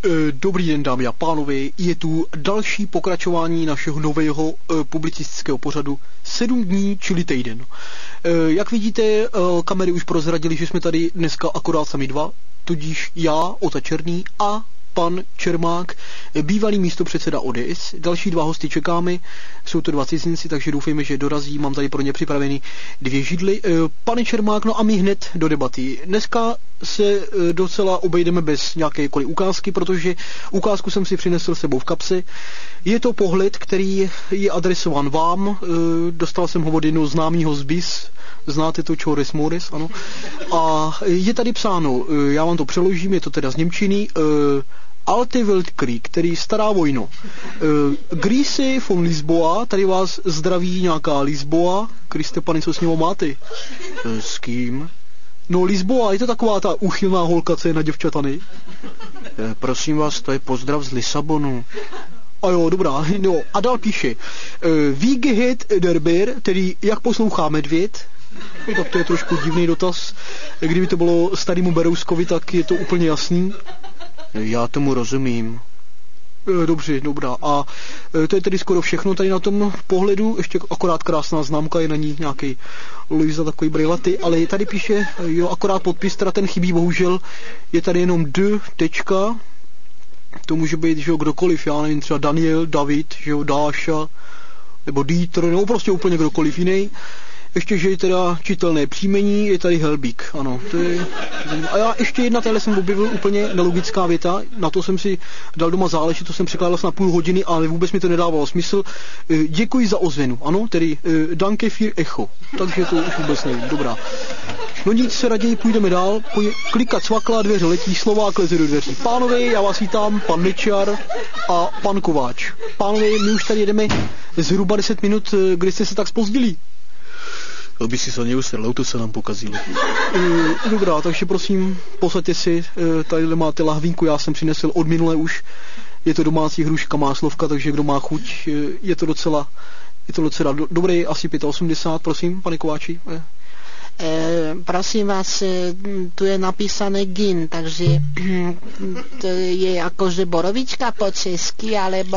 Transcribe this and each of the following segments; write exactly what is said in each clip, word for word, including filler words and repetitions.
Dobrý den, dámy a pánové, je tu další pokračování našeho nového publicistického pořadu sedm dní, čili týden. Jak vidíte, kamery už prozradili, že jsme tady dneska akorát sami dva, tudíž já, Ota Černý a pan Čermák, bývalý místopředseda O D S. Další dva hosty čekáme, jsou to dva cizinci, takže doufejme, že dorazí. Mám tady pro ně připraveny dvě židly. Pane Čermák, no a my hned do debaty. Dneska se docela obejdeme bez nějakékoliv ukázky, protože ukázku jsem si přinesl sebou v kapse. Je to pohled, který je adresován vám. Dostal jsem ho od jednoho známého z B I S. Znáte to, Čores Mores, ano. A je tady psáno, já vám to přeložím, je to teda z němčiny, Alte Weltkrieg, který stará vojno. Grüße von Lisboa, tady vás zdraví nějaká Lisboa. Kriste pane, co s ním máte? S kým? No Lisboa, je to taková ta úchylná holka, co je na děvčatany? Prosím vás, to je pozdrav z Lisabonu. A jo, dobrá, no a dál píše. Wie geht der Bär, tedy jak poslouchá medvěd? No, tak to je trošku divný dotaz. Kdyby to bylo starýmu Berouskovi, tak je to úplně jasný. Já tomu rozumím. Dobře, dobrá. A to je tedy skoro všechno tady na tom pohledu. Ještě akorát krásná známka, je na ní nějaký Luisa, takový brejlaty, ale tady píše, jo, akorát podpis, teda ten chybí, bohužel. Je tady jenom D, tečka. To může být, že jo, kdokoliv, já nevím, třeba Daniel, David, že jo, Dáša, nebo Dieter, nebo prostě úplně kdokoliv jiný. Ještě, že je teda čitelné příjmení, je tady Helbík, ano, to je... A já ještě jedna, tady jsem objevil úplně nelogická věta, na to jsem si dal doma záležit, to jsem překládal na půl hodiny, ale vůbec mi to nedávalo smysl. Děkuji za ozvenu, ano, tedy danke für echo, takže to už vůbec nevím, dobrá. No nic, se raději půjdeme dál, Poj- klikat cvakla, dveře letí, Slovák leze do dveří. Pánové, já vás vítám, pan Nečar a pan Kováč. Pánové, my už tady jedeme zhruba deset minut, kdy jste se tak zpozdili. Aby si se neusrl, auto se nám pokazilo. E, dobrá, takže prosím, posaďte si, e, tady máte lahvínku, já jsem přinesl od minule už, je to domácí hruška máslovka, takže kdo má chuť, e, je to docela, je to docela do, dobré, asi osmdesát pět, prosím, pane Kováči. E. E, prosím vás, tu je napísané gin, takže to je akože borovička po česky, alebo...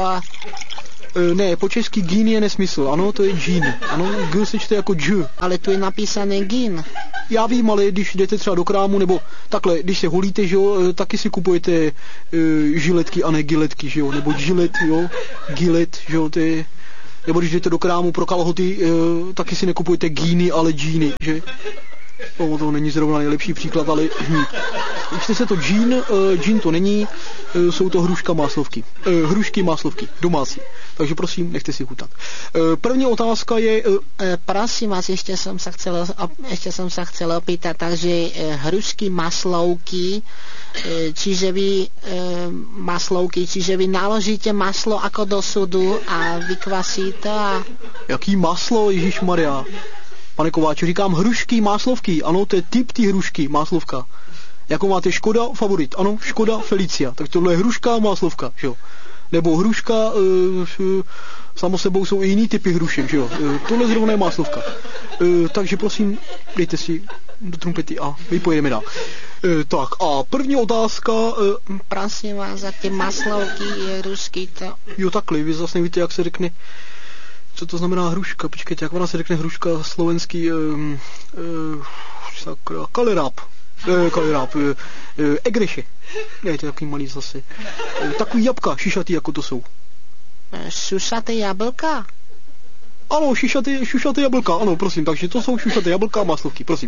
Ne, po česky gin je nesmysl, ano, to je gin, ano, g se čte jako dž. Ale tu je napísané gin. Já vím, ale když jdete třeba do krámu, nebo takhle, když se holíte, že jo, taky si kupujete e, žiletky a ne giletky, že jo, nebo gilet, jo, gilet, že jo, to je... Nebo když jdete do krámu pro kalhoty, e, taky si nekupujete gíny, ale džíny, že? No, to není zrovna nejlepší příklad, ale čte se to džín, uh, džín to není, uh, jsou to hruška máslovky. Uh, hrušky máslovky, domácí. Takže prosím, nechte si chutat. Uh, první otázka je... Uh, e, prosím vás, ještě jsem se chcel, ještě jsem se chcel opýtat, takže e, hrušky maslovky, e, čiže vy e, maslovky, čiže vy naložíte maslo ako do sudu a vykvasíte a... Jaký maslo, Ježišmarja? Pane Kováči, říkám hrušky máslovky, ano, to je typ ty hrušky máslovka. Jako máte Škoda favorit, ano, Škoda Felicia, tak tohle je hruška máslovka, že jo. Nebo hruška, e, samo sebou jsou i jiný typy hrušek, že jo. E, tohle zrovna je máslovka. E, takže prosím, dejte si do trumpety a my pojedeme dál. E, tak a první otázka... E, prosím vás, za ty maslovky, hrušky to... Jo, takhle, vy zase nevíte, jak se řekne... Co to znamená hruška? Počkejte, jak ona se řekne hruška slovenský... Um, uh, sakra, kaleráp. Uh, kaleráp. Uh, uh, egreše. Ne, to je takový malý zase. Uh, takový jabka, šišatý, jako to jsou. Šušaté jablka? Ano, šišaté, šušaté jablka, ano, prosím. Takže to jsou šušaté jablka a máslovky, prosím.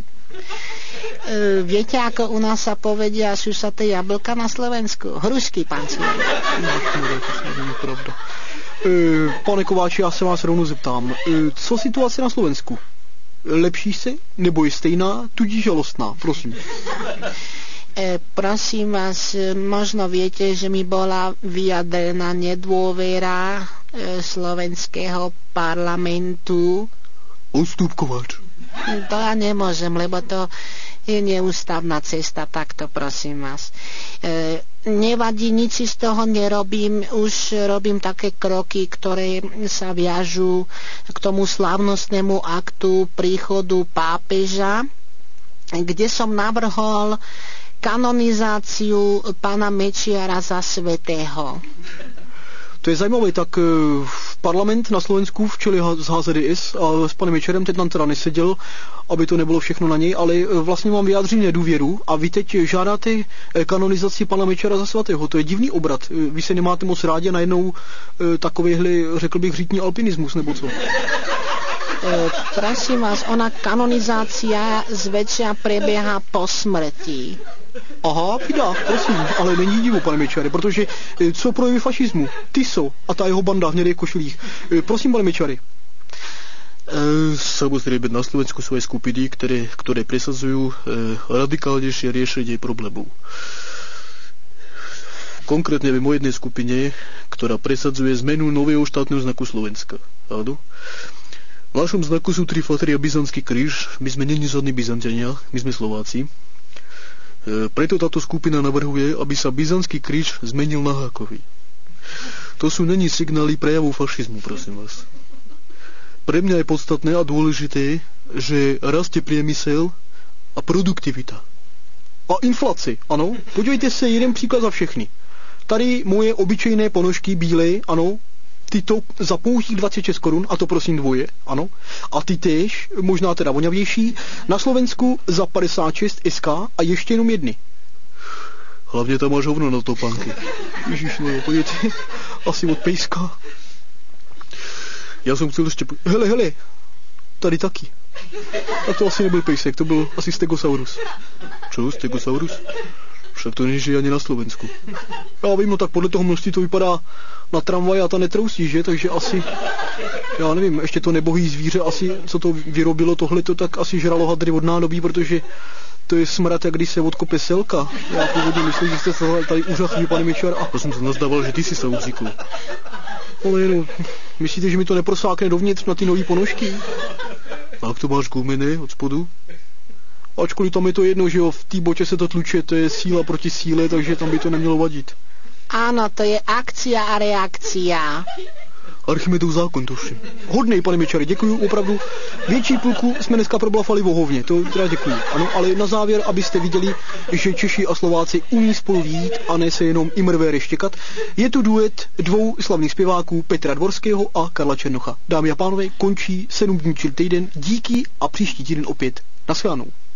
Uh, viete, ako u nás sa povedia šušaté jablka na Slovensku? Hrušky, pán Cíl. No, to není pravda. E, pane Kováči, já se vás rovnou zeptám, e, co situace na Slovensku? Lepší se, nebo je stejná, tudíž žalostná? Prosím. E, prosím vás, možno viete, že mi bola vyjadrená nedôvera e, slovenského parlamentu. Odstup, Kováč. To ja nemôžem, lebo to je neústavná cesta, takto prosím vás. E, nevadí, nič z toho nerobím, už robím také kroky, ktoré sa viažú k tomu slávnostnému aktu príchodu pápeža, kde som navrhol kanonizáciu pána Mečiara za svätého. To je zajímavé, tak parlament na Slovensku v čele z H Z D S a s panem Mečerem teď tam teda neseděl, aby to nebylo všechno na něj, ale vlastně vám vyjádří nedůvěru a vy teď žádáte kanonizaci pana Mečera za svatého. To je divný obrat. Vy se nemáte moc rádi, najednou takovýhle, řekl bych, řítní alpinismus, nebo co? E, prosím vás, ona kanonizácia zväčša prebieha po smrti. Aha, pidá, prosím, ale není divu, pane Mečare, protože co projevy fašismu? Tiso a ta jeho banda v hnědých košilích. Prosím, pane Mečare. Samozrejme, na Slovensku sú aj skupiny, ktoré, ktoré presadzujú radikálnejšie riešenie problémov. Konkrétne viem o jednej skupine, ktorá presadzuje zmenu nového štátneho znaku Slovenska. Áno. V našom znaku sú tri flatry a byzantský kríž. My sme není žiadni Byzanťania, my sme Slováci. Preto táto skupina navrhuje, aby sa byzantský kríž zmenil na hákový. To sú není signály prejavu fašizmu, prosím vás. Pre mňa je podstatné a dôležité, že rastie priemysel a produktivita. A inflace, ano. Podívejte se, jeden příklad za všechny. Tady moje obyčejné ponožky bílé, ano, tyto za pouhých dvacet šest korun, a to prosím dvoje, ano. A ty též, možná teda voňavější, na Slovensku za padesát šest S K a ještě jenom jedny. Hlavně tam máš hovno na topánky. Ježiš, no jo, podívejte, asi od pejska. Já jsem chcel ještě... Hele, hele, tady taky. Tak to asi nebyl pejsek, to byl asi Stegosaurus. Čo, Stegosaurus? Však to nežije ani na Slovensku. Já vím, no tak podle toho množství to vypadá na tramvaj a ta netrousí, že? Takže asi, já nevím, ještě to nebohý zvíře asi, co to vyrobilo tohleto, tak asi žralo hadry od nádobí, protože to je smrad, jak když se odkope selka. Já původně myslím, že jste se tady úžasný, pane Mečar. A to jsem se nazdával, že ty si se ucíkl. Ale no, myslíte, že mi to neprosákne dovnitř na ty nový ponožky? A jak to máš gumené od spodu? Ačkoliv tam je to jedno, že jo, v té boče se to tluče, to je síla proti síle, takže tam by to nemělo vadit. Áno, to je akcia a reakcia. Archimedův zákon, tuším. Hodnej, pane Mečare, děkuju, opravdu. Větší půlku jsme dneska problafali vohovně, to teda děkuju. Ano, ale na závěr, abyste viděli, že Češi a Slováci umí spolu jít a ne se jenom imrvére štěkat, je tu duet dvou slavných zpěváků Petra Dvorského a Karla Černocha. Dámy a pánové, končí sedm dní čili týden, díky a příští týden opět. Naschledanou.